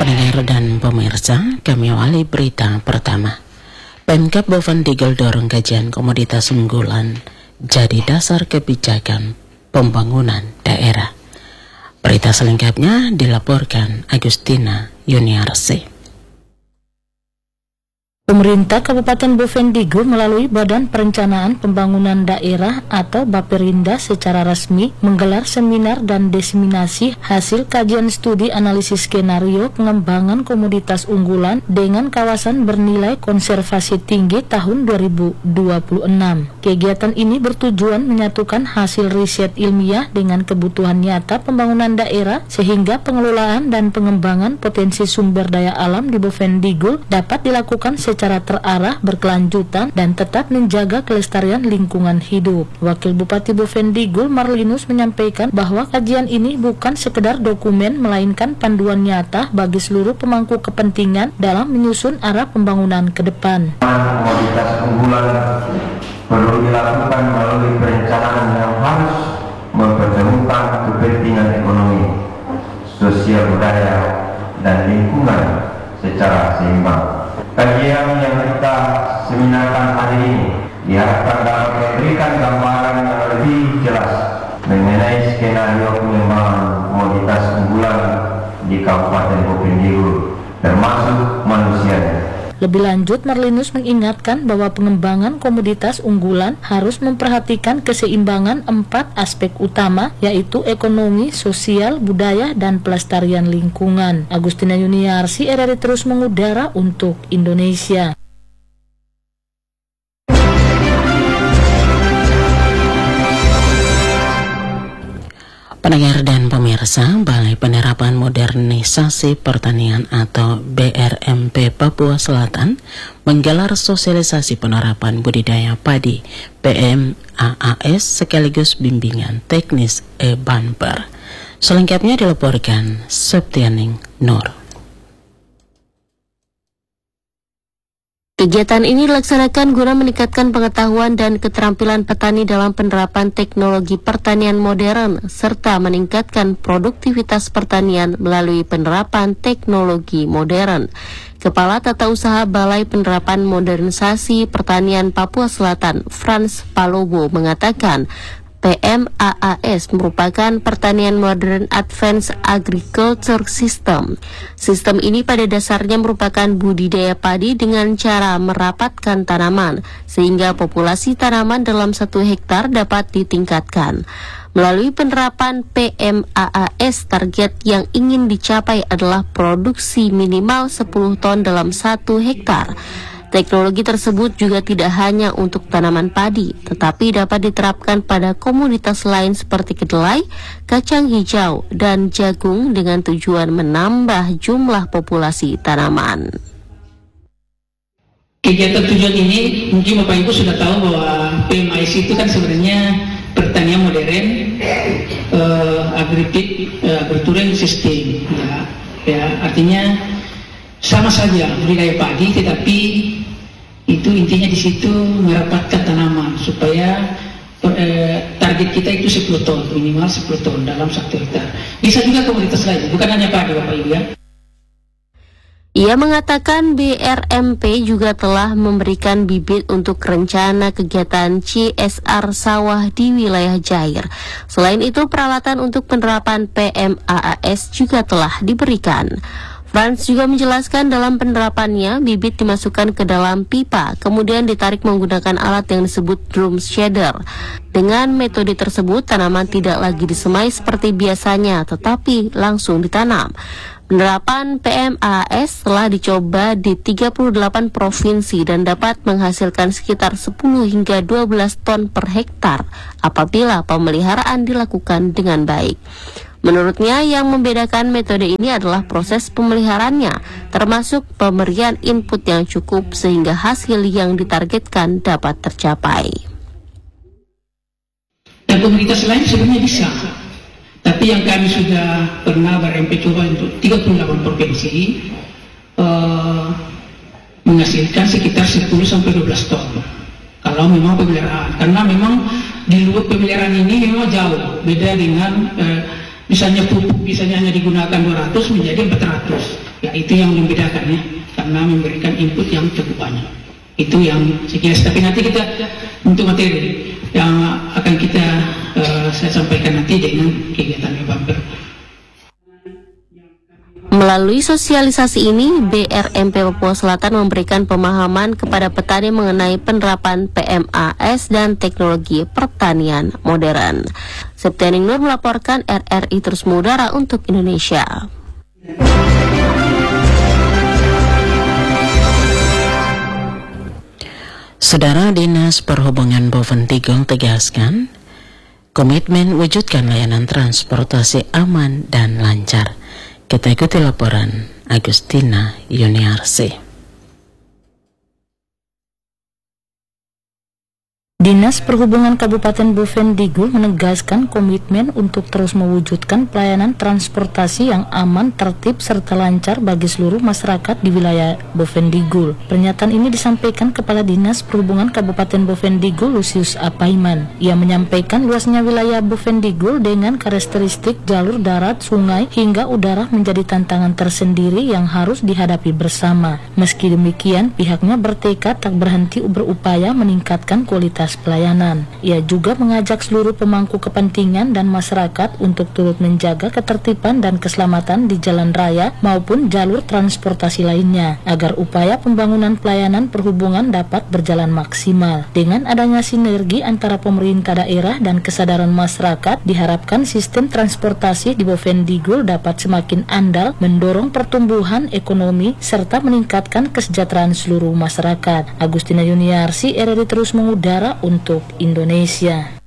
Pendengar dan pemirsa, kami awali berita pertama. Pemkab Bovendigul dorong kajian komoditas unggulan jadi dasar kebijakan pembangunan daerah. Berita selengkapnya dilaporkan Agustina Yuniarsi. Pemerintah Kabupaten Bovendigul melalui Badan Perencanaan Pembangunan Daerah atau Baperinda secara resmi menggelar seminar dan diseminasi hasil kajian studi analisis skenario pengembangan komoditas unggulan dengan kawasan bernilai konservasi tinggi tahun 2026. Kegiatan ini bertujuan menyatukan hasil riset ilmiah dengan kebutuhan nyata pembangunan daerah sehingga pengelolaan dan pengembangan potensi sumber daya alam di Bovendigul dapat dilakukan secara terarah, berkelanjutan, dan tetap menjaga kelestarian lingkungan hidup. Wakil Bupati Bovendigul Marlinus menyampaikan bahwa kajian ini bukan sekedar dokumen, melainkan panduan nyata bagi seluruh pemangku kepentingan dalam menyusun arah pembangunan ke depan. Komoditas unggulan perlu dilakukan melalui perencanaan yang harus mempertemukan kepentingan ekonomi, sosial, budaya, dan lingkungan secara seimbang. Kajian yang kita seminarkan hari ini diharapkan dapat memberikan gambaran yang lebih jelas mengenai skenario pengembangan komoditas unggulan di Kabupaten Bovendigul, termasuk manusianya. Lebih lanjut, Marlinus mengingatkan bahwa pengembangan komoditas unggulan harus memperhatikan keseimbangan 4 aspek utama, yaitu ekonomi, sosial, budaya, dan pelestarian lingkungan. Agustina Yuniarsi, RRI terus mengudara untuk Indonesia. Pendengar dan pemirsa, Balai Penerapan Modernisasi Pertanian atau BRMP Papua Selatan menggelar sosialisasi penerapan budidaya padi PMAAS sekaligus bimbingan teknis e-bumper. Selengkapnya dilaporkan Septianing Nur. Kegiatan ini dilaksanakan guna meningkatkan pengetahuan dan keterampilan petani dalam penerapan teknologi pertanian modern serta meningkatkan produktivitas pertanian melalui penerapan teknologi modern. Kepala Tata Usaha Balai Penerapan Modernisasi Pertanian Papua Selatan, Frans Palobo, mengatakan PMAAS merupakan pertanian modern Advanced Agriculture System. Sistem ini pada dasarnya merupakan budidaya padi dengan cara merapatkan tanaman, sehingga populasi tanaman dalam 1 hektar dapat ditingkatkan. Melalui penerapan PMAAS, target yang ingin dicapai adalah produksi minimal 10 ton dalam 1 hektar. Teknologi tersebut juga tidak hanya untuk tanaman padi, tetapi dapat diterapkan pada komoditas lain seperti kedelai, kacang hijau, dan jagung dengan tujuan menambah jumlah populasi tanaman. Kegiatan tujuan ini mungkin Bapak Ibu sudah tahu bahwa PMAAS itu kan sebenarnya pertanian modern, agritourism system, ya artinya sama saja budidaya padi, tetapi itu intinya di situ merapatkan tanaman supaya target kita itu 10 ton, minimal 10 ton dalam 1 hektar. Bisa juga komoditas lain, bukan hanya padi Bapak Ibu ya. Ia mengatakan BRMP juga telah memberikan bibit untuk rencana kegiatan CSR sawah di wilayah Jair. Selain itu, peralatan untuk penerapan PMAAS juga telah diberikan. Frans juga menjelaskan dalam penerapannya, bibit dimasukkan ke dalam pipa, kemudian ditarik menggunakan alat yang disebut drum shader. Dengan metode tersebut, tanaman tidak lagi disemai seperti biasanya, tetapi langsung ditanam. Penerapan PMAAS telah dicoba di 38 provinsi dan dapat menghasilkan sekitar 10 hingga 12 ton per hektar apabila pemeliharaan dilakukan dengan baik. Menurutnya, yang membedakan metode ini adalah proses pemeliharaannya, termasuk pemberian input yang cukup sehingga hasil yang ditargetkan dapat tercapai. Dan komunitas lain sebenarnya bisa, tapi yang kami sudah pernah BRMP coba untuk 38 provinsi menghasilkan sekitar 10-12 ton. Kalau memang pemeliharaan, karena memang di luar pemeliharaan ini memang jauh beda dengan misalnya pupuk misalnya hanya digunakan 200 menjadi 400. Ya, itu yang membedakan ya, karena memberikan input yang cukup banyak. Itu yang saya kira. Tapi nanti kita untuk materi yang akan saya sampaikan nanti dengan kegiatan bumper. Melalui sosialisasi ini, BRMP Papua Selatan memberikan pemahaman kepada petani mengenai penerapan PMAS dan teknologi pertanian modern. Septianing Nur melaporkan, RRI terus mengudara untuk Indonesia. Saudara, Dinas Perhubungan Bovendigul tegaskan komitmen wujudkan layanan transportasi aman dan lancar. Kita ikuti laporan Agustina Yuniarsi. Dinas Perhubungan Kabupaten Bovendigul menegaskan komitmen untuk terus mewujudkan pelayanan transportasi yang aman, tertib, serta lancar bagi seluruh masyarakat di wilayah Bovendigul. Pernyataan ini disampaikan Kepala Dinas Perhubungan Kabupaten Bovendigul, Lucius Apaiman. Ia menyampaikan luasnya wilayah Bovendigul dengan karakteristik jalur darat, sungai, hingga udara menjadi tantangan tersendiri yang harus dihadapi bersama. Meski demikian, pihaknya bertekad tak berhenti berupaya meningkatkan kualitas pelayanan. Ia juga mengajak seluruh pemangku kepentingan dan masyarakat untuk turut menjaga ketertiban dan keselamatan di jalan raya maupun jalur transportasi lainnya agar upaya pembangunan pelayanan perhubungan dapat berjalan maksimal. Dengan adanya sinergi antara pemerintah daerah dan kesadaran masyarakat, diharapkan sistem transportasi di Bovendigul dapat semakin andal, mendorong pertumbuhan ekonomi serta meningkatkan kesejahteraan seluruh masyarakat. Agustina Yuniarsi, RRI terus mengudara untuk Indonesia.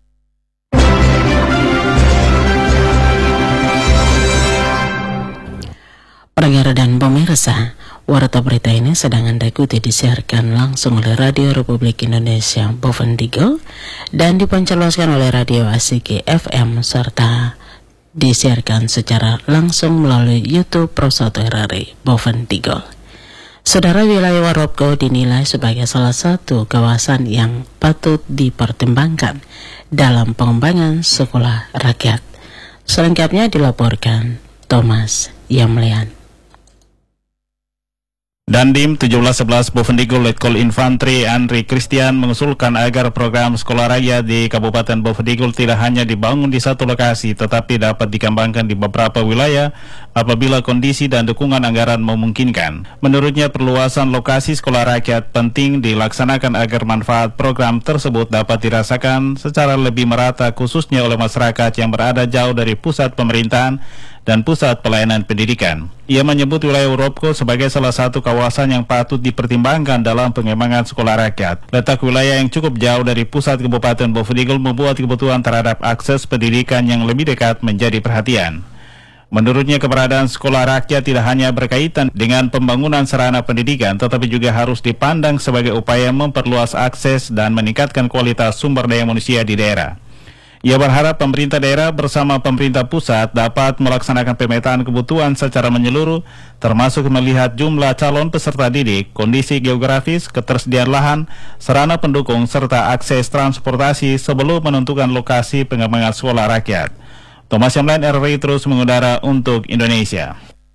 Pendengar dan pemirsa, warta berita ini sedang Anda ikuti disiarkan langsung oleh Radio Republik Indonesia Bovendigul dan dipancarloskan oleh Radio ACG FM serta disiarkan secara langsung melalui YouTube Pro 1 RRI Bovendigul. Saudara, wilayah Waropko dinilai sebagai salah satu kawasan yang patut dipertimbangkan dalam pengembangan sekolah rakyat. Selengkapnya dilaporkan Thomas Yamlian. Dandim 1711 Bovendigul Letkol Infantri Andri Christian mengusulkan agar program sekolah rakyat di Kabupaten Bovendigul tidak hanya dibangun di satu lokasi tetapi dapat dikembangkan di beberapa wilayah apabila kondisi dan dukungan anggaran memungkinkan. Menurutnya, perluasan lokasi sekolah rakyat penting dilaksanakan agar manfaat program tersebut dapat dirasakan secara lebih merata khususnya oleh masyarakat yang berada jauh dari pusat pemerintahan dan pusat pelayanan pendidikan. Ia menyebut wilayah Waropko sebagai salah satu kawasan yang patut dipertimbangkan dalam pengembangan sekolah rakyat. Letak wilayah yang cukup jauh dari pusat Kabupaten Bovendigul membuat kebutuhan terhadap akses pendidikan yang lebih dekat menjadi perhatian. Menurutnya, keberadaan sekolah rakyat tidak hanya berkaitan dengan pembangunan sarana pendidikan, tetapi juga harus dipandang sebagai upaya memperluas akses dan meningkatkan kualitas sumber daya manusia di daerah. Ia berharap pemerintah daerah bersama pemerintah pusat dapat melaksanakan pemetaan kebutuhan secara menyeluruh, termasuk melihat jumlah calon peserta didik, kondisi geografis, ketersediaan lahan, sarana pendukung, serta akses transportasi sebelum menentukan lokasi pengembangan sekolah rakyat. Thomas Yamlan, RRI terus mengudara untuk Indonesia.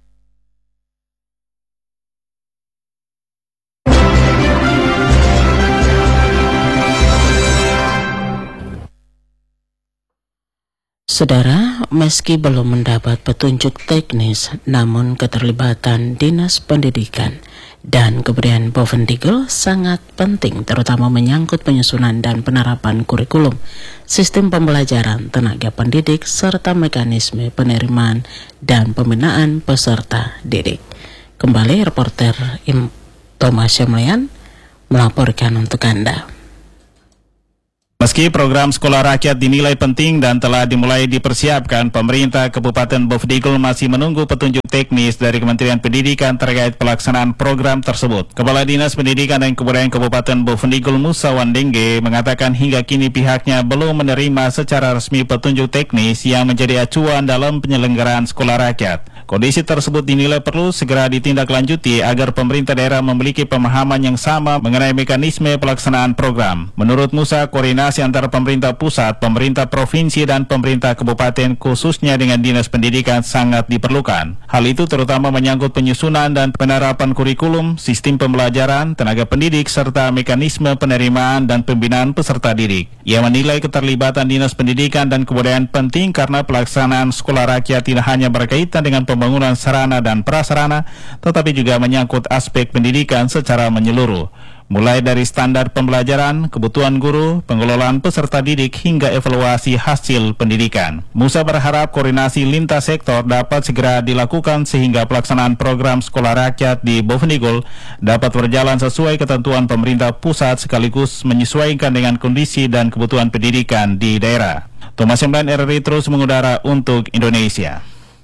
Saudara, meski belum mendapat petunjuk teknis, namun keterlibatan Dinas Pendidikan dan Kebudayaan Bovendigul sangat penting, terutama menyangkut penyusunan dan penerapan kurikulum, sistem pembelajaran, tenaga pendidik, serta mekanisme penerimaan dan pembinaan peserta didik. Kembali reporter Thomas Yamlian melaporkan untuk Anda. Meski program sekolah rakyat dinilai penting dan telah dimulai dipersiapkan, pemerintah Kabupaten Bovendigul masih menunggu petunjuk teknis dari Kementerian Pendidikan terkait pelaksanaan program tersebut. Kepala Dinas Pendidikan dan Kebudayaan Kabupaten Bovendigul, Musa Wandenge, mengatakan hingga kini pihaknya belum menerima secara resmi petunjuk teknis yang menjadi acuan dalam penyelenggaraan sekolah rakyat. Kondisi tersebut dinilai perlu segera ditindaklanjuti agar pemerintah daerah memiliki pemahaman yang sama mengenai mekanisme pelaksanaan program. Menurut Musa, koordinasi antara pemerintah pusat, pemerintah provinsi, dan pemerintah kabupaten khususnya dengan Dinas Pendidikan sangat diperlukan. Hal itu terutama menyangkut penyusunan dan penerapan kurikulum, sistem pembelajaran, tenaga pendidik, serta mekanisme penerimaan dan pembinaan peserta didik. Ia menilai keterlibatan Dinas Pendidikan dan Kebudayaan penting karena pelaksanaan sekolah rakyat tidak hanya berkaitan dengan pembangunan sarana dan prasarana, tetapi juga menyangkut aspek pendidikan secara menyeluruh, mulai dari standar pembelajaran, kebutuhan guru, pengelolaan peserta didik, hingga evaluasi hasil pendidikan. Musa berharap koordinasi lintas sektor dapat segera dilakukan sehingga pelaksanaan program sekolah rakyat di Bovendigul dapat berjalan sesuai ketentuan pemerintah pusat sekaligus menyesuaikan dengan kondisi dan kebutuhan pendidikan di daerah. Thomas Yamdan, RRI terus mengudara untuk Indonesia.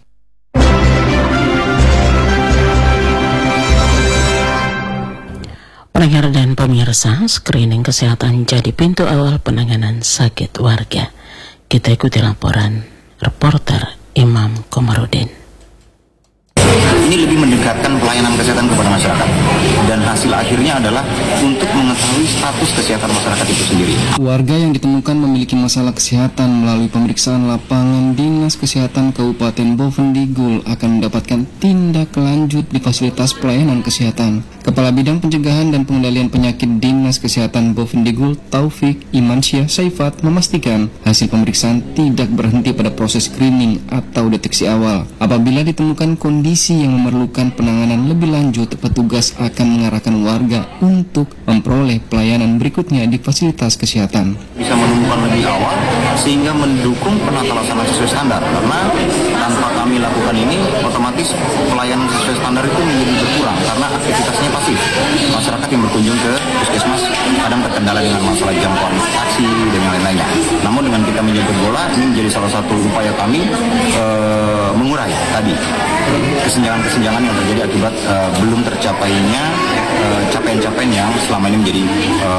Pendengar dan pemirsa, screening kesehatan jadi pintu awal penanganan sakit warga. Kita ikuti laporan reporter Imam Komarudin. Ini lebih mendekatkan pelayanan kesehatan kepada masyarakat, dan hasil akhirnya adalah untuk mengetahui status kesehatan masyarakat itu sendiri. Warga yang ditemukan memiliki masalah kesehatan melalui pemeriksaan lapangan Dinas Kesehatan Kabupaten Bovendigul akan mendapatkan tindak lanjut di fasilitas pelayanan kesehatan. Kepala Bidang Pencegahan dan Pengendalian Penyakit Dinas Kesehatan Bovendigul, Taufik Imansyah Saifat, memastikan hasil pemeriksaan tidak berhenti pada proses screening atau deteksi awal. Apabila ditemukan kondisi yang memerlukan penanganan lebih lanjut, petugas akan mengarahkan warga untuk memperoleh pelayanan berikutnya di fasilitas kesehatan. Bisa menemukan lebih awal sehingga mendukung penata laksana sesuai standar, karena tanpa kami lakukan ini otomatis pelayanan sesuai standar itu menjadi berkurang karena aktivitasnya pasif. Masyarakat yang berkunjung ke puskesmas kadang terkendala dengan masalah jangkauan taksi dan lain-lainnya. Namun dengan kita menjemput bola, ini menjadi salah satu upaya kami mengurai tadi kesenjangan-kesenjangan yang terjadi akibat belum tercapainya capaian-capaian yang selama ini menjadi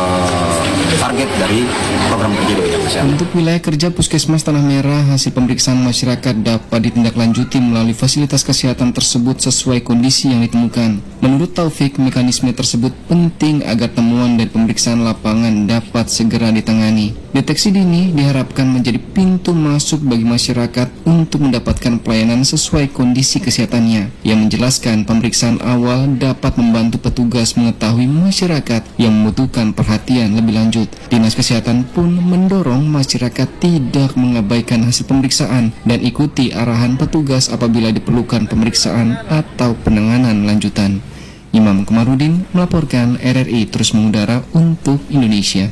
target dari program kerja di bidang kesehatan. Untuk wilayah kerja Puskesmas Tanah Merah, hasil pemeriksaan masyarakat dapat ditindaklanjuti melalui fasilitas kesehatan tersebut sesuai kondisi yang ditemukan. Menurut Taufik, mekanisme tersebut penting agar temuan dan pemeriksaan lapangan dapat segera ditangani. Deteksi dini diharapkan menjadi pintu masuk bagi masyarakat untuk mendapatkan pelayanan sesuai kondisi kesehatannya. Yang menjelaskan pemeriksaan awal dapat membantu petugas mengetahui masyarakat yang membutuhkan perhatian lebih lanjut. Dinas Kesehatan pun mendorong masyarakat tidak mengabaikan hasil pemeriksaan dan ikuti arahan petugas apabila diperlukan pemeriksaan atau penanganan lanjutan. Imam Komarudin melaporkan, RRI terus mengudara untuk Indonesia.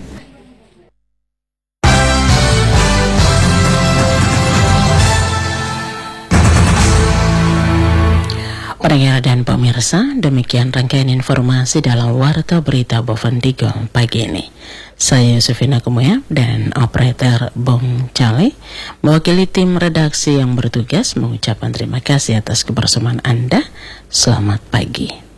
Pendengar dan pemirsa, demikian rangkaian informasi dalam Warta Berita Bovendigul pagi ini. Saya Yusufina Kumuya dan operator Bong Cale mewakili tim redaksi yang bertugas mengucapkan terima kasih atas kebersamaan Anda. Selamat pagi.